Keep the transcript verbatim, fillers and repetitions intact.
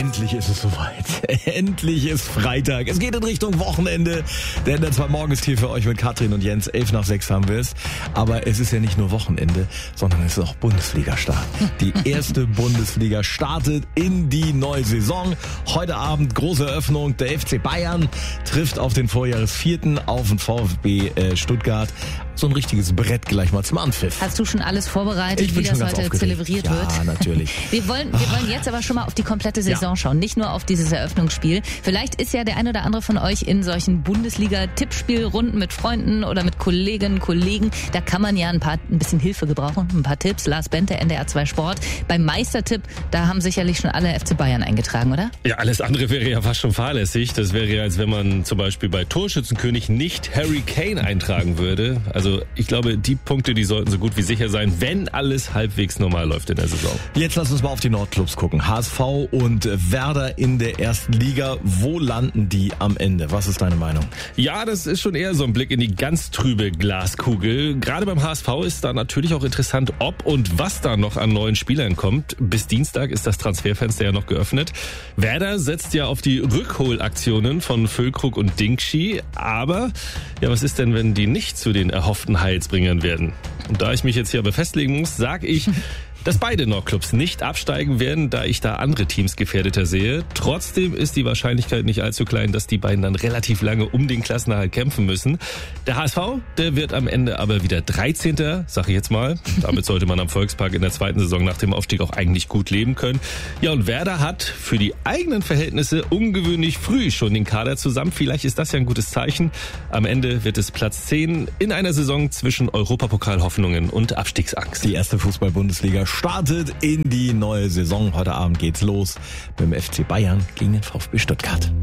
Endlich ist es soweit. Endlich ist Freitag. Es geht in Richtung Wochenende. Denn der zwei Morgen ist hier für euch mit Katrin und Jens. Elf nach sechs haben wir es. Aber es ist ja nicht nur Wochenende, sondern es ist auch Bundesliga-Start. Die erste Bundesliga startet in die neue Saison. Heute Abend große Eröffnung. Der F C Bayern trifft auf den Vorjahresvierten auf den VfB äh, Stuttgart. So ein richtiges Brett gleich mal zum Anpfiff. Hast du schon alles vorbereitet, Ich wie bin das schon ganz heute aufgeregt. zelebriert Ja, wird? natürlich. Wir wollen, wir wollen jetzt aber schon mal auf die komplette Saison Ja. schauen, nicht nur auf dieses Eröffnungsspiel. Vielleicht ist ja der ein oder andere von euch in solchen Bundesliga-Tippspielrunden mit Freunden oder mit Kolleginnen, Kollegen. Da kann man ja ein paar, ein bisschen Hilfe gebrauchen, ein paar Tipps. Lars Bente, N D R zwei Sport. Beim Meistertipp, da haben sicherlich schon alle F C Bayern eingetragen, oder? Ja, alles andere wäre ja fast schon fahrlässig. Das wäre ja, als wenn man zum Beispiel bei Torschützenkönig nicht Harry Kane eintragen würde. Also ich glaube, die Punkte, die sollten so gut wie sicher sein, wenn alles halbwegs normal läuft in der Saison. Jetzt lass uns mal auf die Nordclubs gucken. H S V und Werder in der ersten Liga. Wo landen die am Ende? Was ist deine Meinung? Ja, das ist schon eher so ein Blick in die ganz trübe Glaskugel. Gerade beim H S V ist da natürlich auch interessant, ob und was da noch an neuen Spielern kommt. Bis Dienstag ist das Transferfenster ja noch geöffnet. Werder setzt ja auf die Rückholaktionen von Füllkrug und Dingschi. Aber, ja, was ist denn, wenn die nicht zu den erhofften Heilsbringern werden? Und da ich mich jetzt hier aber festlegen muss, sage ich, dass beide Nordclubs nicht absteigen werden, da ich da andere Teams gefährdeter sehe. Trotzdem ist die Wahrscheinlichkeit nicht allzu klein, dass die beiden dann relativ lange um den Klassenerhalt kämpfen müssen. Der H S V, der wird am Ende aber wieder dreizehnter, sag ich jetzt mal. Damit sollte man am Volkspark in der zweiten Saison nach dem Aufstieg auch eigentlich gut leben können. Ja, und Werder hat für die eigenen Verhältnisse ungewöhnlich früh schon den Kader zusammen. Vielleicht ist das ja ein gutes Zeichen. Am Ende wird es Platz zehn in einer Saison zwischen Europapokalhoffnungen und Abstiegsangst. Die erste Fußball-Bundesliga startet in die neue Saison. Heute Abend geht's los beim F C Bayern gegen den VfB Stuttgart.